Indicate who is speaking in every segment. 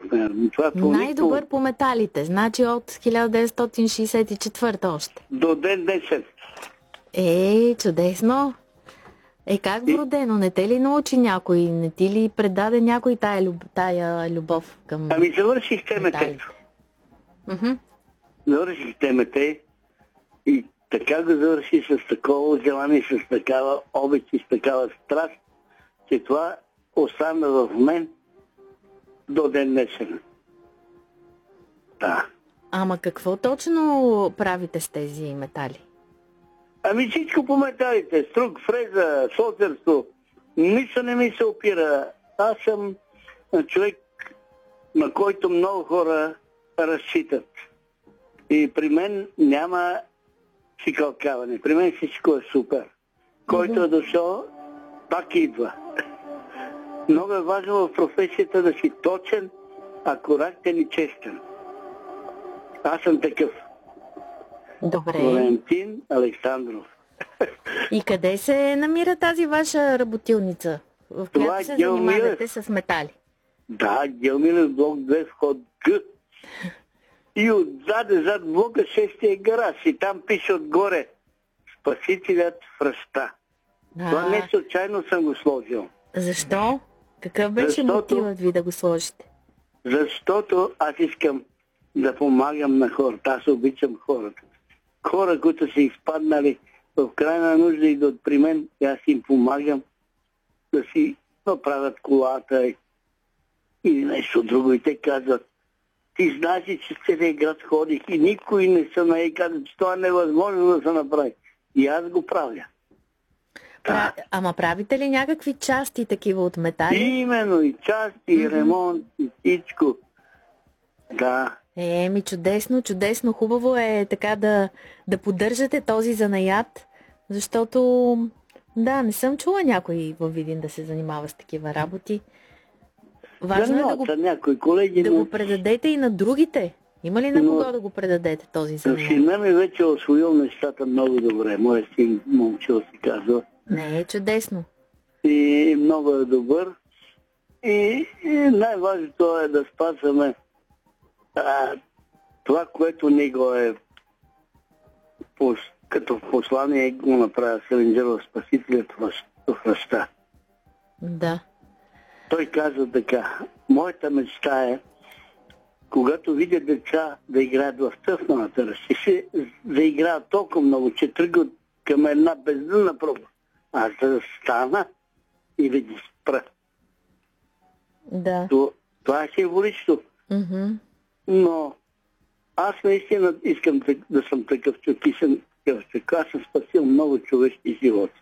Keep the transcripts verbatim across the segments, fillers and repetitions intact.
Speaker 1: примерно. Това по
Speaker 2: Най-добър
Speaker 1: никто...
Speaker 2: по металите, значи от хиляда деветстотин шейсет и четвърта още.
Speaker 1: До ден днешен.
Speaker 2: Е, чудесно. Е, как вродено? Не те ли научи някой? Не ти ли предаде някой тая, люб... тая любов към
Speaker 1: Ами завърших темата.
Speaker 2: Mm-hmm.
Speaker 1: Завърших темата и така го завърши с такова желание, с такава обич и с такава страст, че това остана в мен до ден днешен. Да.
Speaker 2: Ама какво точно правите с тези метали?
Speaker 1: Ами всичко по металите. Струк, фреза, солтерство. Нищо не ми се опира. Аз съм човек, на който много хора разчитат. И при мен няма шикалкаване. При мен всичко е супер. Който е дошъл, пак идва. Много е важно в професията да си точен, акуратен и честен. Аз съм такъв.
Speaker 2: Добре.
Speaker 1: Валентин Александров.
Speaker 2: И къде се намира тази ваша работилница, в
Speaker 1: Това
Speaker 2: която
Speaker 1: е
Speaker 2: се
Speaker 1: Гео
Speaker 2: занимавате
Speaker 1: Милев.
Speaker 2: с метали?
Speaker 1: Да, Геомилев блок две, вход Г. И отзаде, зад блока шестия гараж. И там пише отгоре Спасителят в ръста. Това
Speaker 2: А,
Speaker 1: не случайно съм го сложил.
Speaker 2: защо? Какъв беше
Speaker 1: Защото-
Speaker 2: мотивът ви да го сложите?
Speaker 1: Защото аз искам да помагам на хората. Аз обичам хората. Хора, които са изпаднали в крайна нужда и идват при мен, и аз им помагам да си направят колата и- или нещо друго. И те казват, ти знаеш ли, че в целия град ходих и никой не се нае и казва, че това е невъзможно да се направи. И аз го правя.
Speaker 2: Пра... Ама правите ли някакви части такива от метали?
Speaker 1: Именно и части, и ремонт, и всичко. Да.
Speaker 2: Еми, чудесно, чудесно. Хубаво е така да, да поддържате този занаят, защото да, не съм чула някой във Видин да се занимава с такива работи. Важно е да го,
Speaker 1: Да, някои колеги,
Speaker 2: да
Speaker 1: но
Speaker 2: го предадете и на другите. Има ли на
Speaker 1: Но-
Speaker 2: кого да го предадете този занаят?
Speaker 1: сина ми вече е освоил нещата много добре. Моят син момчил се казва.
Speaker 2: Не, е чудесно.
Speaker 1: И много е добър. И, и най-важното е да спазваме а, това, което ни го е пос, като послание го направя Селенджеров Спасителят в, в ръста.
Speaker 2: Да.
Speaker 1: Той казва така, моята мечта е, когато видя деца да играят в тъфналата ръст, и се заиграят толкова много, че тръгват към една бездънна проба. Аз да стана и да ги спра.
Speaker 2: Да.
Speaker 1: То, това е символично.
Speaker 2: Мгм.
Speaker 1: Но аз наистина искам да, да съм такъв човек и съм такъв човек. Аз съм спасил много човешки животи.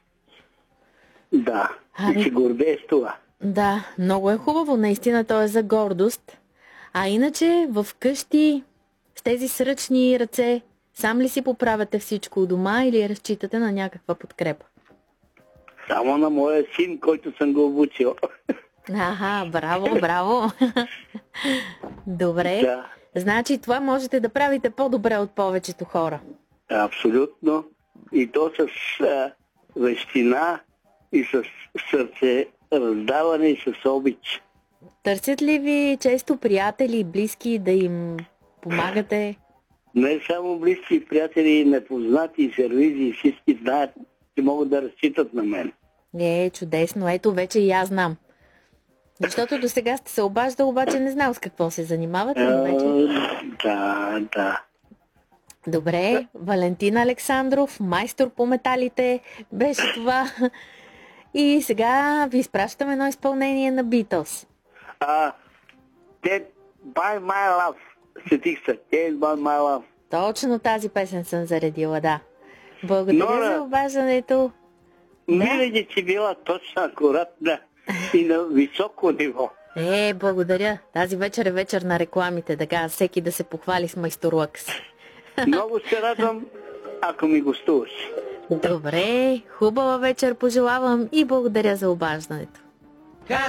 Speaker 1: Да,
Speaker 2: Ами-
Speaker 1: и се гордея с това.
Speaker 2: Да, много е хубаво, наистина то е за гордост. А иначе в къщи с тези сръчни ръце, сам ли си поправяте всичко у дома или разчитате на някаква подкрепа?
Speaker 1: Само на моя син, който съм го обучил.
Speaker 2: Аха, браво, браво. Добре.
Speaker 1: Да,
Speaker 2: Значи това можете да правите по-добре от повечето хора.
Speaker 1: абсолютно. И то с а, вещина и с сърце раздаване и с обич.
Speaker 2: Търсят ли ви често приятели и близки да им помагате?
Speaker 1: Не само близки, приятели, непознати, сервизи, всички знаят, че могат да разчитат на мен.
Speaker 2: Е, чудесно. Ето, вече и аз знам. Защото до сега сте се обаждал, обаче не знам с какво се занимавате. Но вече...
Speaker 1: А, да, да.
Speaker 2: Добре, Валентин Александров, майстор по металите, беше това. И сега ви изпращаме едно изпълнение на Beatles.
Speaker 1: А, Dead by my love. Сетих се. Dead by my love.
Speaker 2: Точно тази песен съм заредила, да. Благодаря
Speaker 1: Нора,
Speaker 2: за обаждането.
Speaker 1: винаги си била точно акуратна и на високо ниво.
Speaker 2: Е, благодаря. Тази вечер е вечер на рекламите, така всеки да се похвали с майсторлъка си.
Speaker 1: Много се радвам, ако ми гостуваш.
Speaker 2: Добре, хубава вечер пожелавам и благодаря за обаждането.